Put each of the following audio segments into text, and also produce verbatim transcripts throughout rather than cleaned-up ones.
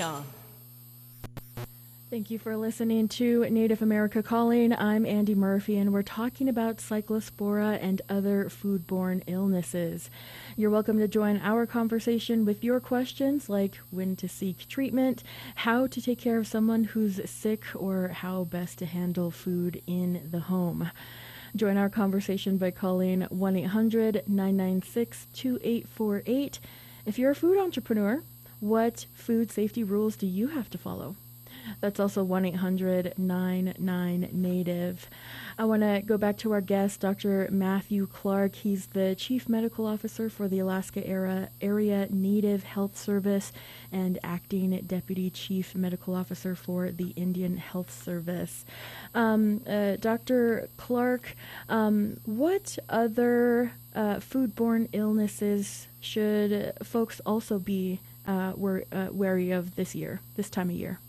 Yeah. Thank you for listening to Native America Calling. I'm Andy Murphy, and we're talking about cyclospora and other foodborne illnesses. You're welcome to join our conversation with your questions like when to seek treatment, how to take care of someone who's sick, or how best to handle food in the home. Join our conversation by calling one eight hundred nine nine six two eight four eight. If you're a food entrepreneur, what food safety rules do you have to follow? That's also one eight hundred nine nine native. I want to go back to our guest, Doctor Matthew Clark. He's the Chief Medical Officer for the Alaska Era, Area Native Health Service and Acting Deputy Chief Medical Officer for the Indian Health Service. Um, uh, Doctor Clark, um, what other uh, foodborne illnesses should folks also be uh, wor- uh, wary of this year, this time of year?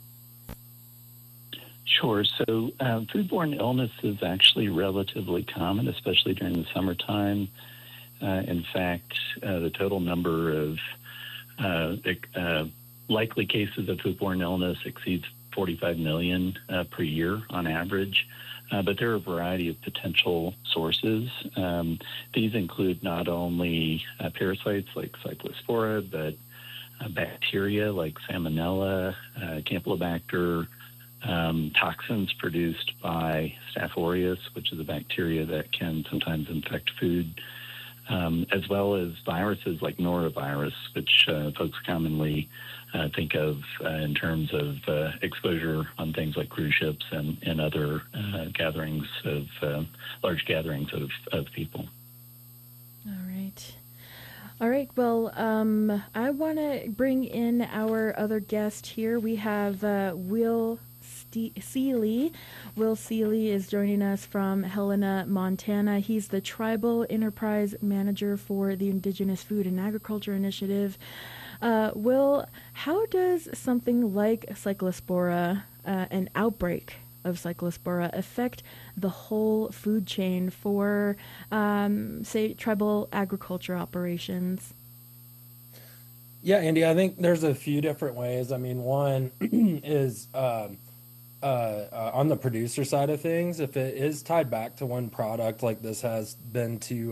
Sure. So uh, foodborne illness is actually relatively common, especially during the summertime. Uh, in fact, uh, the total number of uh, uh, likely cases of foodborne illness exceeds forty-five million uh, per year on average. Uh, but there are a variety of potential sources. Um, these include not only uh, parasites like cyclospora, but uh, bacteria like Salmonella, uh, Campylobacter, Um, toxins produced by Staph aureus, which is a bacteria that can sometimes infect food, um, as well as viruses like norovirus, which uh, folks commonly uh, think of uh, in terms of uh, exposure on things like cruise ships and, and other uh, gatherings of uh, large gatherings of, of people. All right. All right. Well, um, I want to bring in our other guest here. We have uh, Will Seeley. Will Seeley is joining us from Helena, Montana. He's the Tribal Enterprise Manager for the Indigenous Food and Agriculture Initiative. Uh, Will, how does something like cyclospora, uh, an outbreak of cyclospora, affect the whole food chain for, um, say, tribal agriculture operations? Yeah, Andy, I think there's a few different ways. I mean, one is um, uh, uh, on the producer side of things. If it is tied back to one product, like this has been to